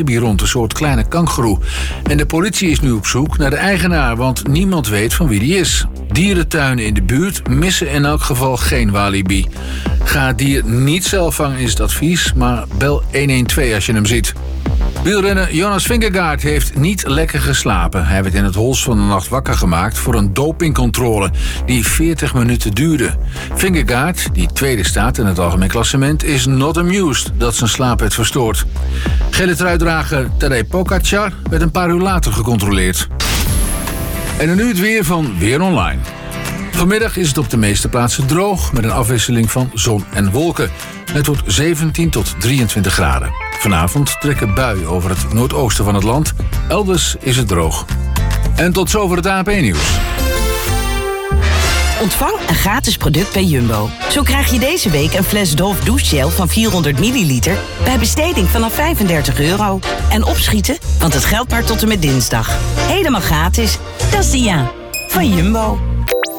walibi rond, een soort kleine kangoeroe. En de politie is nu op zoek naar de eigenaar, want niemand weet van wie die is. Dierentuinen in de buurt missen in elk geval geen walibi. Ga het dier niet zelf vangen is het advies, maar bel 112 als je hem ziet. Wielrenner Jonas Vingegaard heeft niet lekker geslapen. Hij werd in het hols van de nacht wakker gemaakt voor een dopingcontrole die 40 minuten duurde. Vingegaard, die tweede staat in het algemeen klassement, is not amused dat zijn slaap werd verstoord. Gele truidrager Tadej Pogačar werd een paar uur later gecontroleerd. En dan nu het weer van Weer Online. Vanmiddag is het op de meeste plaatsen droog met een afwisseling van zon en wolken. Het wordt 17 tot 23 graden. Vanavond trekken buien over het noordoosten van het land. Elders is het droog. En tot zover het ANP-nieuws. Ontvang een gratis product bij Jumbo. Zo krijg je deze week een fles Dove douchegel van 400 milliliter... bij besteding vanaf €35. En opschieten, want het geldt maar tot en met dinsdag. Helemaal gratis. Dat is de van Jumbo.